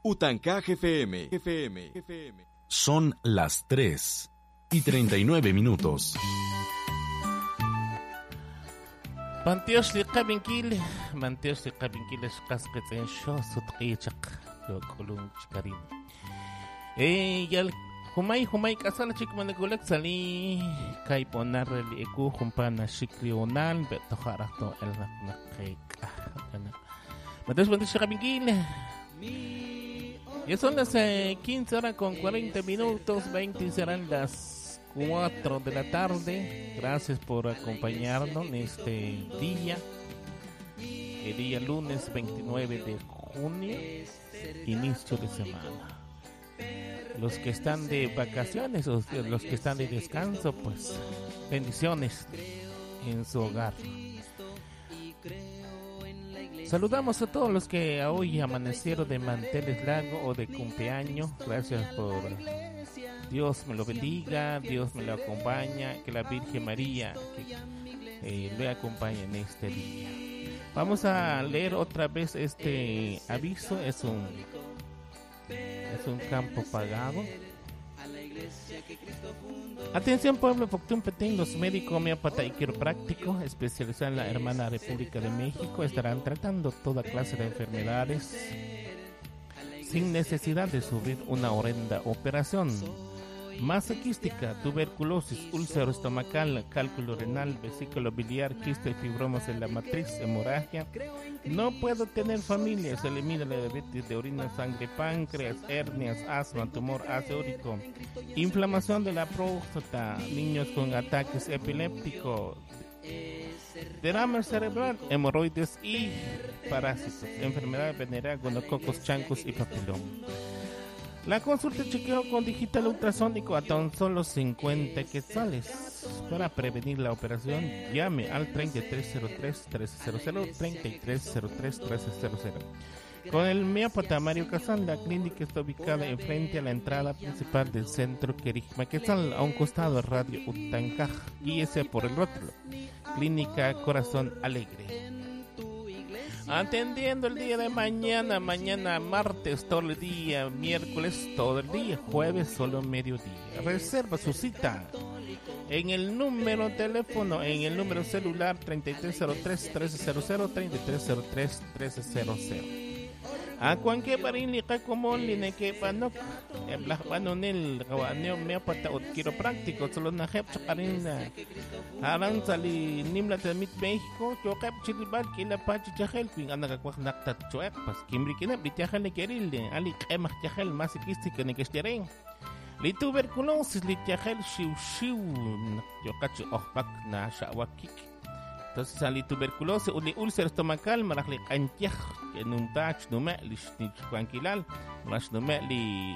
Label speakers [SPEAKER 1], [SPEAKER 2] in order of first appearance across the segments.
[SPEAKER 1] Utancaj FM.
[SPEAKER 2] Son las 3:39.
[SPEAKER 3] Manteos li qabinkil shqasqetzen sho sutqichaq yokulun chikarin. Yal humay kasala chikman gulak sali kay ponar li eku humpana shikrional betojarto el naqek. Manteos qabinkil. Ya son las 15:40, 20 serán las 4 de la tarde. Gracias por acompañarnos en este día, el día lunes 29 de junio, inicio de semana. Los que están de vacaciones o los que están de descanso, pues bendiciones en su hogar. Saludamos a todos los que hoy amanecieron de manteles largos o de cumpleaños. Gracias por... Dios me lo bendiga, Dios me lo acompaña, que la Virgen María le acompañe en este día. Vamos a leer otra vez este aviso. Es un campo pagado. Atención pueblo Poctún Petén, los médicos homeópata y quiropráctico especializados en la hermana República de México estarán tratando toda clase de enfermedades sin necesidad de sufrir una horrenda operación. Masa quística, tuberculosis, úlcera estomacal, cálculo renal, vesículo biliar, quiste y fibromas en la matriz, hemorragia. No puedo tener familia, se elimina la diabetes de orina, sangre, páncreas, hernias, asma, tumor ácido úrico, inflamación de la próstata, niños con ataques epilépticos, derrame cerebral, hemorroides y parásitos, enfermedad venérea, gonococos, chancros y papiloma. La consulta chequeo con digital ultrasónico a tan solo 50 quetzales. Para prevenir la operación, llame al 3303-1300, 3303-1300. Con el homeópata Mario Casal, la clínica está ubicada enfrente a la entrada principal del centro Querigma Quetzal, a un costado de Radio Utancaj, guíese por el rótulo. Clínica Corazón Alegre. Atendiendo el día de mañana martes todo el día, miércoles todo el día, jueves solo mediodía. Reserva su cita en el número teléfono, en el número celular 3303-1300, 3303-1300. A cualquier parín como le que panok en la panonel gawaneo meopata o quiropráctico solo na hep chakarina aran sali nimla tamit México yo hep chilibal que la pachi chahel quien anda ka kwak nakta chuek pas kimri kina bitahel ne kerilde ali qemah chahel masakistika ne kesteren li tuberculosis li chahel shiu yo kachi ohpak na shawakik. Entonces, la tuberculosis o la úlcera estomacal, marajli cantiaj, que no tach, no me li tranquilal, maraj no me li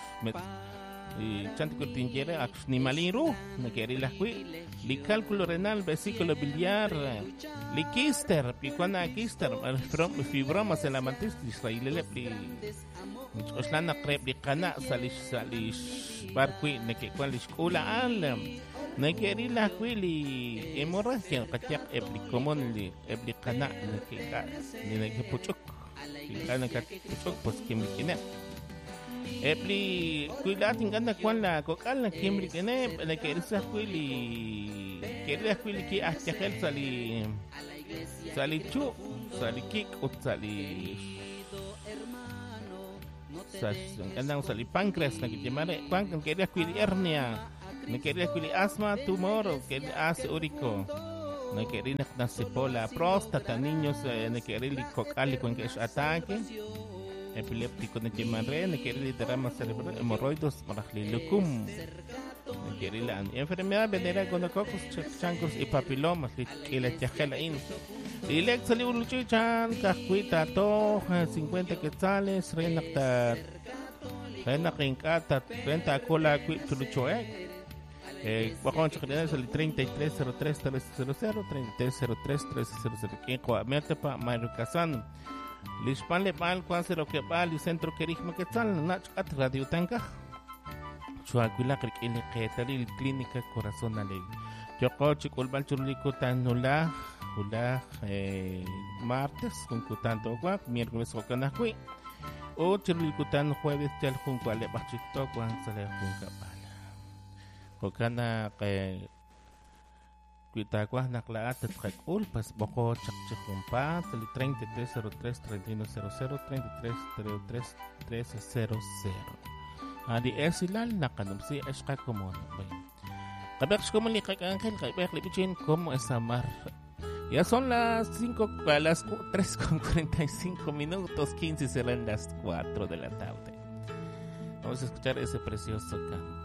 [SPEAKER 3] chantico tinjere, ax ni maliru, no quiere la qui, li cálculo renal, vesículo biliar, li kister, picuana kister, fibromas en la matriz, li li oslana crep li cana, salish barqui, ne que cual ula al. No quiere la huili hemorragia, katiak eplicomon li eplicana, ni que puchuk, cana puchuk, pues que me tiene. Epli cuidatin gana cuan la cocal, que me tiene, le quiere esa huili, quiere la huili que hasta gel sali chu, sali kick o sali. Gana sali páncreas, la que llamare, cuan quiere huili hernia. No quería que asma, tumor, que hace úrico. No quería que la próstata, niños, no quería que con que es ataque. Epiléptico, no quería no quería derrama cerebral, hemorroides, marajlilucum. No quería la enfermedad venera con cocos, chancros y papilomas, que la chajela in. Y le salió un luchan, cascuita, toja, 50 quetzales, renactar. Renacincata, renta cola, chuluchoe. Bajón Chacalina es el 3303-1300, 3303-1300. Que coamente para Mario Casán. Lispan le mal, cuán se lo que va, el centro Querigma Quetzal, Nach at Radio Tanca. Chuaquila, que tal clínica Corazón Alegre. Yo coche con Balchulico Tanula, martes, con Cutanto Guap, miércoles con Canacui. O chilikutan jueves tel junco ale bachito cuan sale junca pala. Kokana que cuitacuas nakla tetrekul pas boko chakchumpa teli 3303 3100 3303 300. Adi esilal nakanumsi eshka komon. Kabeks como ni kay Ángel kay Berli Bichin como esamar. Ya son las 3:45 minutos, 15 serán las 4 de la tarde. Vamos a escuchar ese precioso canto.